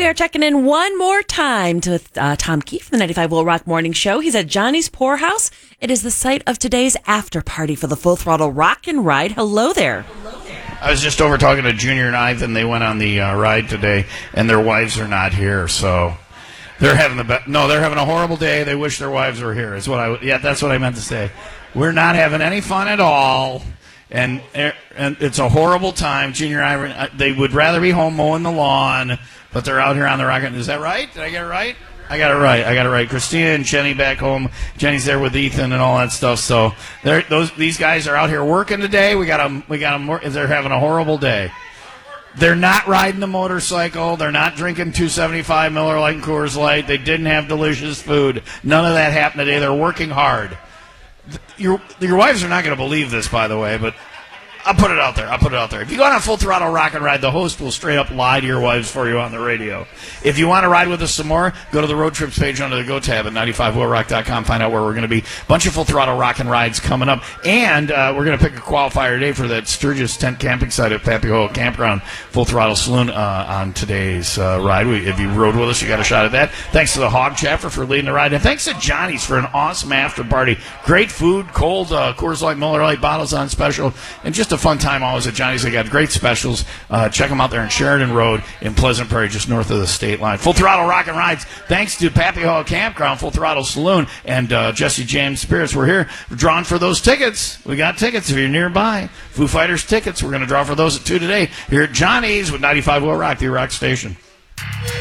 are checking in one more time to Tom Keefe from the 95 Will Rock Morning Show. He's at Johnny's Poorhouse. It is the site of today's after party for the Full Throttle Rock and Ride. Hello there. I was just over talking to Junior and Ethan. They went on the ride today, and their wives are not here, so they're having they're having a horrible day. They wish their wives were here. That's what I meant to say. We're not having any fun at all. And it's a horrible time. Junior and I, they would rather be home mowing the lawn, but they're out here on the rocket. Is that right? Did I get it right? I got it right. Christina and Jenny back home. Jenny's there with Ethan and all that stuff. So these guys are out here working today. We got them. They're having a horrible day. They're not riding the motorcycle. They're not drinking 275 Miller Lite and Coors Light. They didn't have delicious food. None of that happened today. They're working hard. Your wives are not going to believe this, by the way, but I'll put it out there. If you go on a Full Throttle Rock and Ride, the host will straight up lie to your wives for you on the radio. If you want to ride with us some more, go to the Road Trips page under the Go tab at 95willrock.com. Find out where we're going to be. Bunch of Full Throttle Rock and Rides coming up. And we're going to pick a qualifier today for that Sturgis tent camping site at Pappy Campground Full Throttle Saloon on today's ride. If you rode with us, you got a shot at that. Thanks to the Hog Chaffer for leading the ride. And thanks to Johnny's for an awesome after party. Great food, cold Coors Light, Miller Lite bottles on special, and just a fun time always at Johnny's. They got great specials. Check them out there in Sheridan Road in Pleasant Prairie, just north of the state line. Full Throttle Rock and Rides, thanks to Pappy Hall Campground, Full Throttle Saloon, and Jesse James Spirits. We're here drawing for those tickets. We got tickets if you're nearby. Foo Fighters tickets. We're going to draw for those at 2 today here at Johnny's with 95 Will Rock, the rock station.